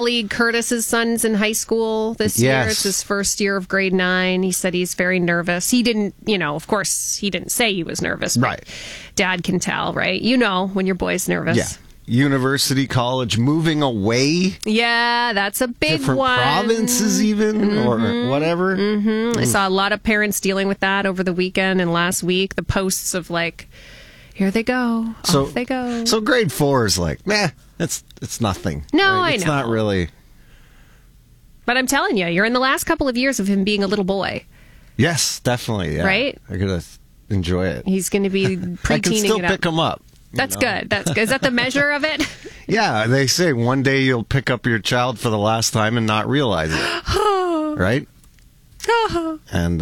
colleague Curtis's son's in high school this year. It's his first year of grade 9. He said he's very nervous. He didn't, of course, he didn't say he was nervous. But Dad can tell, right? When your boy's nervous. Yeah. University, college, moving away. Yeah, that's a big different one. Provinces even, or whatever. I saw a lot of parents dealing with that over the weekend and last week. The posts of here they go, off they go. So grade 4 is it's nothing. No, right? I know. It's not really. But I'm telling you, you're in the last couple of years of him being a little boy. Yes, definitely. Yeah. Right? I gotta enjoy it. He's going to be pre-teening I can still pick him up. That's good. That's good. Is that the measure of it? Yeah, they say one day you'll pick up your child for the last time and not realize it. Right? And,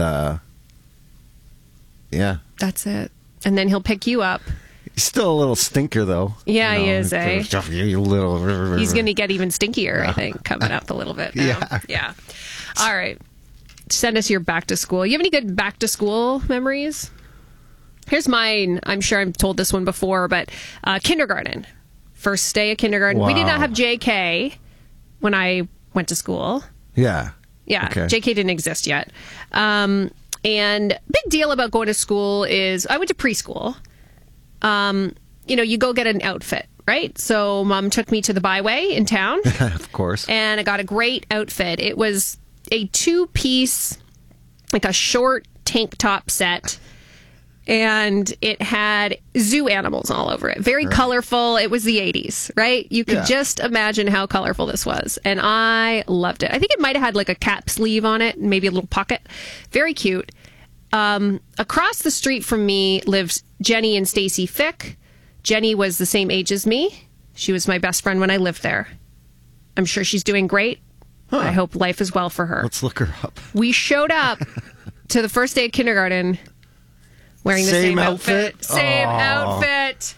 yeah. That's it. And then he'll pick you up. He's still a little stinker, though. Yeah, he is, eh? You little... He's going to get even stinkier, I think, coming up a little bit now. Yeah. All right. Send us your back to school. You have any good back to school memories? Here's mine. I'm sure I've told this one before, but kindergarten. First day of kindergarten. Wow. We did not have JK when I went to school. Yeah. Yeah. Okay. JK didn't exist yet. And big deal about going to school is I went to preschool. You go get an outfit, right? So Mom took me to the Byway in town. Of course. And I got a great outfit. It was a 2-piece, a short tank top set. And it had zoo animals all over it. Very colorful. It was the 80s, right? You could just imagine how colorful this was. And I loved it. I think it might have had a cap sleeve on it, maybe a little pocket. Very cute. Across the street from me lives Jenny and Stacy Fick. Jenny was the same age as me. She was my best friend when I lived there. I'm sure she's doing great. Huh. I hope life is well for her. Let's look her up. We showed up to the first day of kindergarten wearing the same outfit. Same outfit.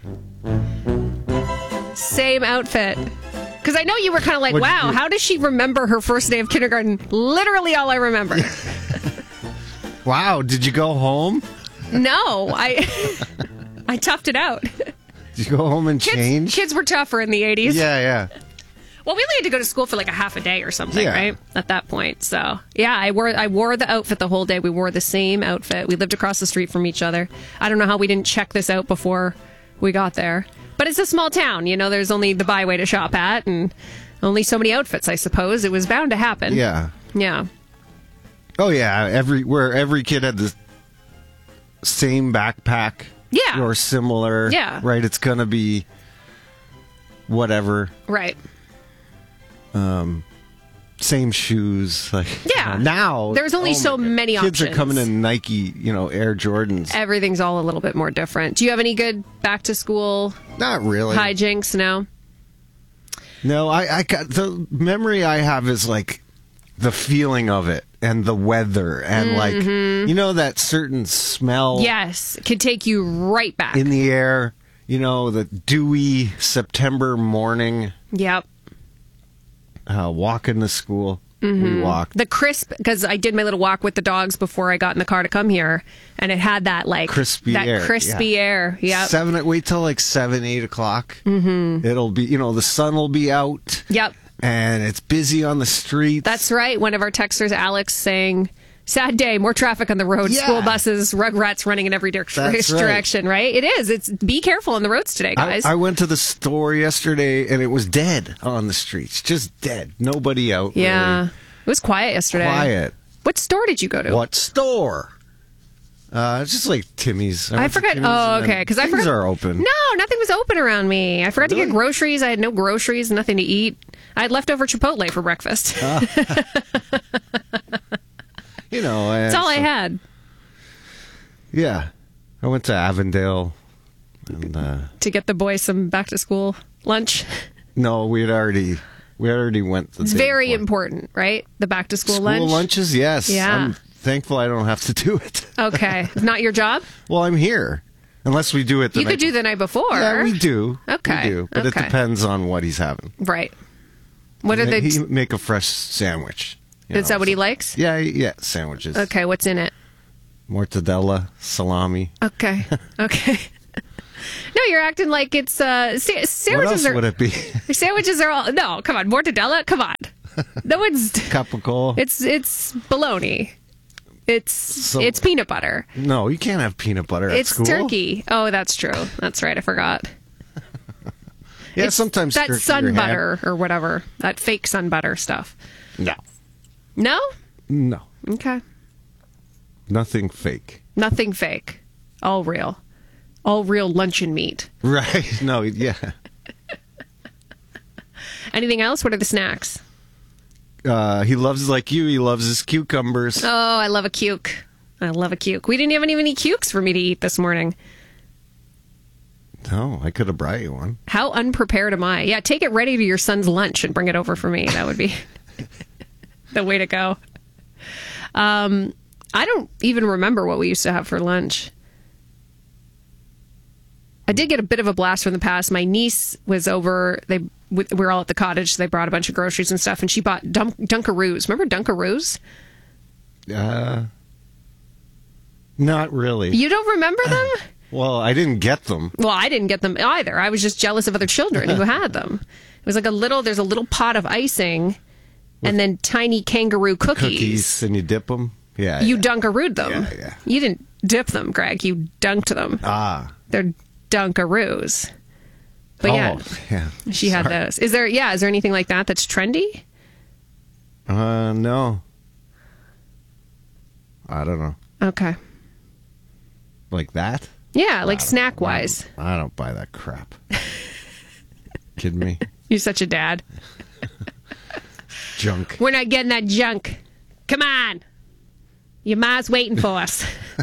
Same outfit. Because I know you were kind of wow, how does she remember her first day of kindergarten? Literally all I remember. Wow, did you go home? No, I toughed it out. Did you go home and change? Kids were tougher in the 80s. Yeah. Well, we only had to go to school for a half a day or something, right? At that point. So, yeah, I wore the outfit the whole day. We wore the same outfit. We lived across the street from each other. I don't know how we didn't check this out before we got there. But it's a small town. There's only the Byway to shop at and only so many outfits, I suppose. It was bound to happen. Yeah. Yeah. Oh, yeah. Every kid had the same backpack. Yeah. Or similar. Yeah. Right? It's going to be whatever. Right. Same shoes. Now there's only so many options. Kids are coming in Nike, Air Jordans. Everything's all a little bit more different. Do you have any good back to school? Not really. Hijinks? No. No, I got the memory I have is the feeling of it and the weather and that certain smell. Yes, it could take you right back in the air. The dewy September morning. Yep. Walking to school. We walked. The crisp, because I did my little walk with the dogs before I got in the car to come here, and it had that crispy air. Crispy air. Yeah. Wait till 7, 8 o'clock. Mm-hmm. It'll be, the sun will be out. Yep. And it's busy on the streets. That's right. One of our texters, Alex, saying, sad day, more traffic on the road, school buses, rugrats running in every direction, right? It is. It's be careful on the roads today, guys. I went to the store yesterday, and it was dead on the streets. Just dead. Nobody out. Yeah. Really. It was quiet yesterday. Quiet. What store did you go to? What store? It's just Timmy's. I forgot. Oh, okay. Because I forgot. Things are open. No, nothing was open around me. I forgot to get groceries. I had no groceries, nothing to eat. I had leftover Chipotle for breakfast. That's all I had. Yeah. I went to Avondale. And, to get the boys some back to school lunch? No, we already went. It's very important, right? The back to school lunch? School lunches, yes. Yeah. I'm thankful I don't have to do it. Okay. Not your job? Well, I'm here. Unless we do it the night. You could do the night before. Yeah, we do. Okay. We do. But it depends on what he's having. Right. What are He make a fresh sandwich. Is that what he likes? Yeah, sandwiches. Okay, what's in it? Mortadella, salami. Okay. No, you're acting like it's sandwiches. What else would it be? Sandwiches are all no. Come on, mortadella. Come on. No one's Capicola. It's bologna. It's peanut butter. No, you can't have peanut butter at school. It's turkey. Oh, that's true. That's right. I forgot. Yeah, it's sometimes that turkey sun butter or whatever. That fake sun butter stuff. No. No? No. Okay. Nothing fake. Nothing fake. All real. All real luncheon meat. Right. No, yeah. Anything else? What are the snacks? He loves, like you, he loves his cucumbers. Oh, I love a cuke. I love a cuke. We didn't have any cukes for me to eat this morning. No, I could have brought you one. How unprepared am I? Yeah, take it ready to your son's lunch and bring it over for me. That would be the way to go. I don't even remember what we used to have for lunch. I did get a bit of a blast from the past. My niece was over. We were all at the cottage. So they brought a bunch of groceries and stuff, and she bought Dunkaroos. Remember Dunkaroos? Not really. You don't remember them? Well, I didn't get them. Well, I didn't get them either. I was just jealous of other children who had them. It was like there's a little pot of icing and then tiny kangaroo cookies. And you dip them? Yeah. You Dunkarooed them. Yeah. You didn't dip them, Greg. You dunked them. Ah. They're Dunkaroos. But yeah, she had those. Is there anything like that that's trendy? No. I don't know. Okay. Like that? Yeah, like snack-wise. I don't buy that crap. Kidding me? You're such a dad. Junk. We're not getting that junk. Come on. Your ma's waiting for us.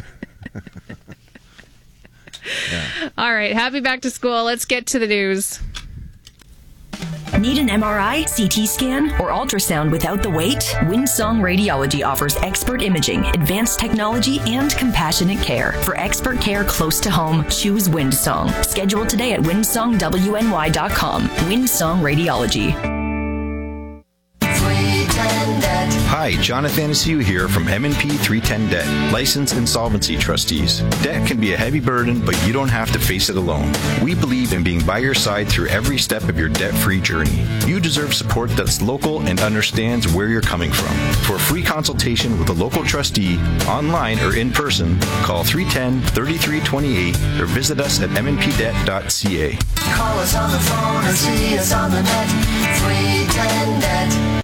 Yeah. All right, happy back to school. Let's get to the news. Need an MRI, CT scan, or ultrasound without the wait? Windsong Radiology offers expert imaging, advanced technology, and compassionate care. For expert care close to home, choose Windsong. Schedule today at windsongwny.com. Windsong Radiology. Hi, Jonathan Anastasia here from M&P 310 Debt, licensed insolvency trustees. Debt can be a heavy burden, but you don't have to face it alone. We believe in being by your side through every step of your debt-free journey. You deserve support that's local and understands where you're coming from. For a free consultation with a local trustee, online or in person, call 310-3328 or visit us at mnpdebt.ca. Call us on the phone or see us on the net. 310 Debt.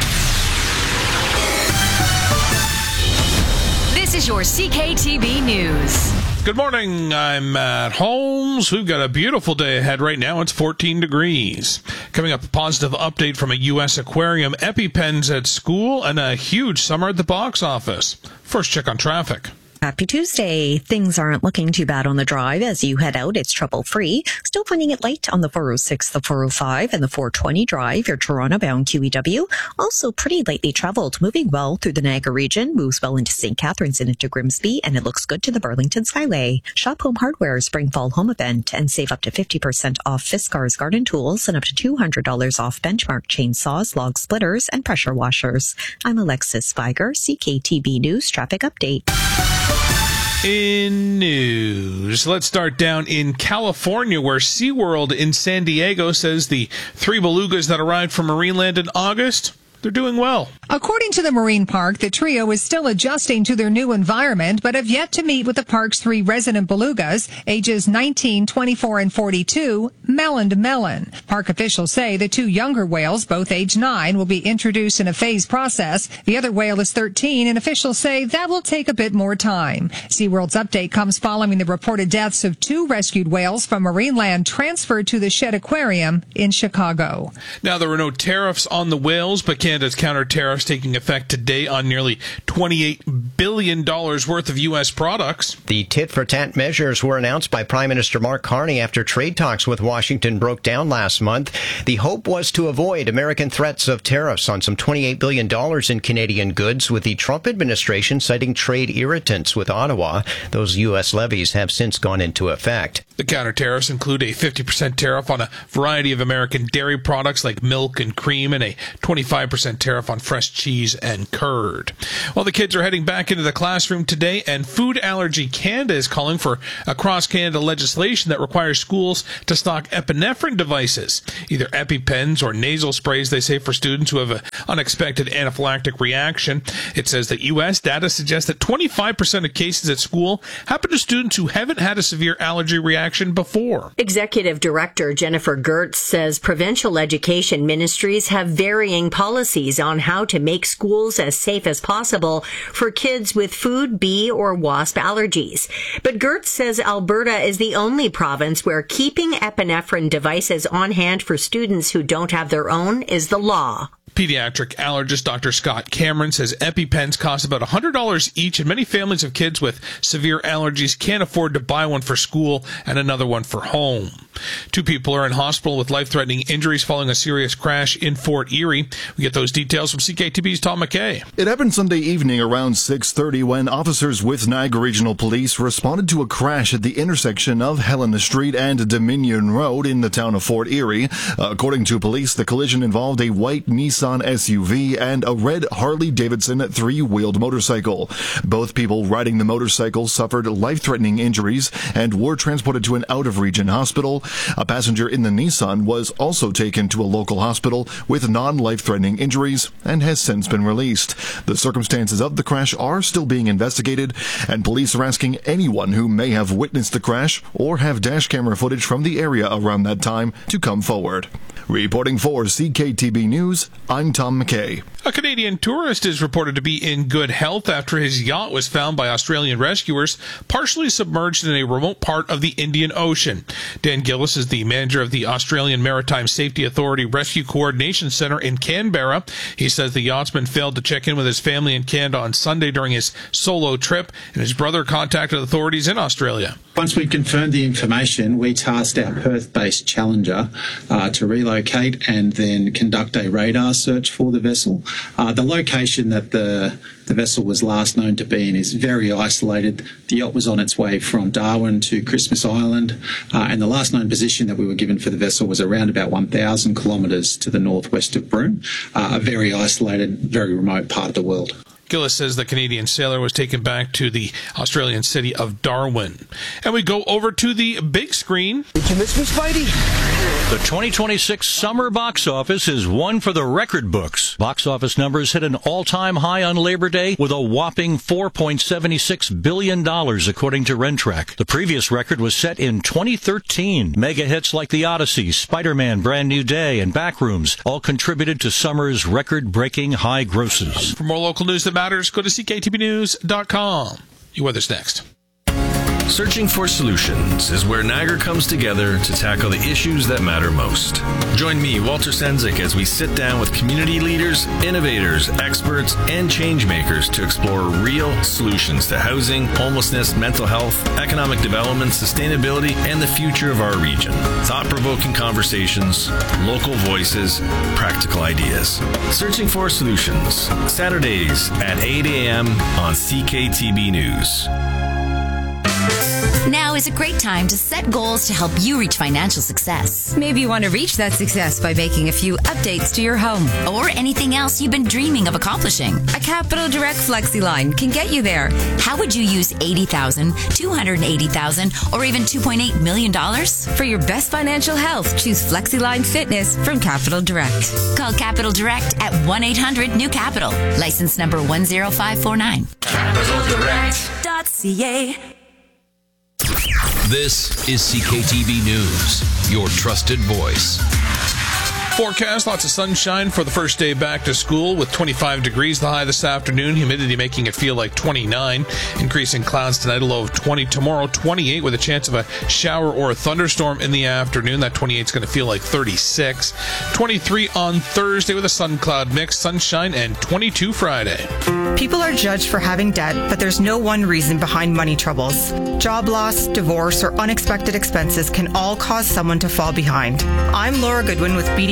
This is your CKTB News. Good morning, I'm Matt Holmes. We've got a beautiful day ahead right now. It's 14 degrees. Coming up, a positive update from a U.S. aquarium, EpiPens at school, and a huge summer at the box office. First check on traffic. Happy Tuesday. Things aren't looking too bad on the drive as you head out. It's trouble-free. Still finding it light on the 406, the 405, and the 420 drive, your Toronto-bound QEW. Also pretty lightly traveled, moving well through the Niagara region, moves well into St. Catharines and into Grimsby, and it looks good to the Burlington Skyway. Shop Home Hardware's Spring Fall Home Event and save up to 50% off Fiskars garden tools and up to $200 off Benchmark chainsaws, log splitters, and pressure washers. I'm Alexis Spiger, CKTB News Traffic Update. In news, let's start down in California, where SeaWorld in San Diego says the 3 belugas that arrived from Marineland in August, they're doing well. According to the marine park, the trio is still adjusting to their new environment, but have yet to meet with the park's 3 resident belugas, ages 19, 24, and 42, melon to melon. Park officials say the 2 younger whales, both age 9, will be introduced in a phased process. The other whale is 13, and officials say that will take a bit more time. SeaWorld's update comes following the reported deaths of 2 rescued whales from Marineland transferred to the Shedd Aquarium in Chicago. Now, there were no tariffs on the whales, but Canada's counter tariffs taking effect today on nearly $28 billion worth of U.S. products. The tit-for-tat measures were announced by Prime Minister Mark Carney after trade talks with Washington broke down last month. The hope was to avoid American threats of tariffs on some $28 billion in Canadian goods, with the Trump administration citing trade irritants with Ottawa. Those U.S. levies have since gone into effect. The counter tariffs include a 50% tariff on a variety of American dairy products like milk and cream and a 25% 25% tariff on fresh cheese and curd. Well, the kids are heading back into the classroom today, and Food Allergy Canada is calling for across-Canada legislation that requires schools to stock epinephrine devices, either EpiPens or nasal sprays, they say, for students who have an unexpected anaphylactic reaction. It says that U.S. data suggests that 25% of cases at school happen to students who haven't had a severe allergy reaction before. Executive Director Jennifer Gertz says provincial education ministries have varying policies on how to make schools as safe as possible for kids with food, bee, or wasp allergies. But Gertz says Alberta is the only province where keeping epinephrine devices on hand for students who don't have their own is the law. Pediatric allergist Dr. Scott Cameron says EpiPens cost about $100 each, and many families of kids with severe allergies can't afford to buy one for school and another one for home. 2 people are in hospital with life-threatening injuries following a serious crash in Fort Erie. We get those details from CKTB's Tom McKay. It happened Sunday evening around 6:30 when officers with Niagara Regional Police responded to a crash at the intersection of Helena Street and Dominion Road in the town of Fort Erie. According to police, the collision involved a white Nissan SUV and a red Harley-Davidson 3-wheeled motorcycle. Both people riding the motorcycle suffered life-threatening injuries and were transported to an out-of-region hospital. A passenger in the Nissan was also taken to a local hospital with non-life-threatening injuries and has since been released. The circumstances of the crash are still being investigated, and police are asking anyone who may have witnessed the crash or have dash camera footage from the area around that time to come forward. Reporting for CKTB News, I'm Tom McKay. A Canadian tourist is reported to be in good health after his yacht was found by Australian rescuers partially submerged in a remote part of the Indian Ocean. Dan Gillis is the manager of the Australian Maritime Safety Authority Rescue Coordination Centre in Canberra. He says the yachtsman failed to check in with his family in Canada on Sunday during his solo trip, and his brother contacted authorities in Australia. Once we confirmed the information, we tasked our Perth-based Challenger to relocate and then conduct a radar search for the vessel. The location that the vessel was last known to be in is very isolated. The yacht was on its way from Darwin to Christmas Island, and the last known position that we were given for the vessel was around about 1,000 kilometres to the northwest of Broome, a very isolated, very remote part of the world. Gillis says the Canadian sailor was taken back to the Australian city of Darwin. And we go over to the big screen. Did you miss me, Spidey? The 2026 summer box office is one for the record books. Box office numbers hit an all-time high on Labor Day with a whopping $4.76 billion, according to Rentrack. The previous record was set in 2013. Mega hits like The Odyssey, Spider-Man, Brand New Day, and Backrooms all contributed to summer's record-breaking high grosses. For more local news that matters, go to CKTBnews.com. Your weather's next. Searching for Solutions is where Niagara comes together to tackle the issues that matter most. Join me, Walter Sendzik, as we sit down with community leaders, innovators, experts, and change makers to explore real solutions to housing, homelessness, mental health, economic development, sustainability, and the future of our region. Thought-provoking conversations, local voices, practical ideas. Searching for Solutions, Saturdays at 8 a.m. on CKTB News. Now is a great time to set goals to help you reach financial success. Maybe you want to reach that success by making a few updates to your home. Or anything else you've been dreaming of accomplishing. A Capital Direct FlexiLine can get you there. How would you use $80,000, $280,000, or even $2.8 million? For your best financial health, choose FlexiLine Fitness from Capital Direct. Call Capital Direct at 1-800-NEW-CAPITAL. License number 10549. CapitalDirect.ca. This is CKTB News, your trusted voice. Forecast, lots of sunshine for the first day back to school with 25 degrees the high this afternoon. Humidity making it feel like 29. Increasing clouds tonight, a low of 20. Tomorrow, 28 with a chance of a shower or a thunderstorm in the afternoon. That 28 is going to feel like 36. 23 on Thursday with a sun-cloud mix, sunshine, and 22 Friday. People are judged for having debt, but there's no one reason behind money troubles. Job loss, divorce, or unexpected expenses can all cause someone to fall behind. I'm Laura Goodwin with BDO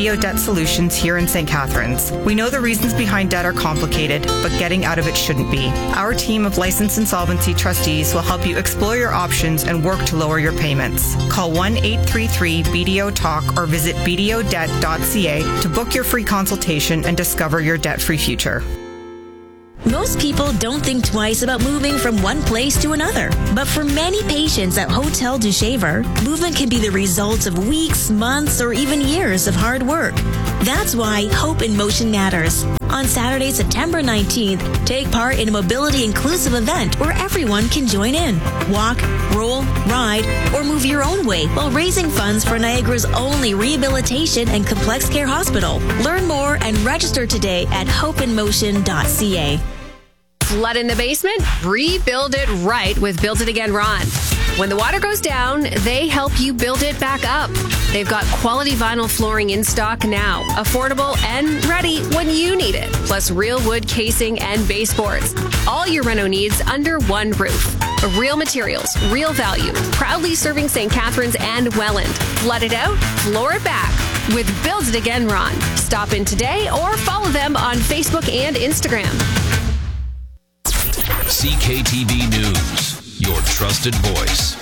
BDO Debt Solutions here in St. Catharines. We know the reasons behind debt are complicated, but getting out of it shouldn't be. Our team of licensed insolvency trustees will help you explore your options and work to lower your payments. Call 1-833-BDO-TALK or visit bdodebt.ca to book your free consultation and discover your debt-free future. Most people don't think twice about moving from one place to another. But for many patients at Hotel du Shaver, movement can be the result of weeks, months, or even years of hard work. That's why Hope in Motion matters. On Saturday, September 19th, take part in a mobility-inclusive event where everyone can join in. Walk, roll, ride, or move your own way while raising funds for Niagara's only rehabilitation and complex care hospital. Learn more and register today at hopeinmotion.ca. Flood in the basement? Rebuild it right with Build It Again Ron. When the water goes down, they help you build it back up. They've got quality vinyl flooring in stock now, affordable and ready when you need it, plus real wood casing and baseboards. All your reno needs under one roof. Real materials, real value, proudly serving St. Catharines and Welland. Flood it out, floor it back with Build It Again Ron. Stop in today or follow them on Facebook and Instagram. CKTV News, your trusted voice.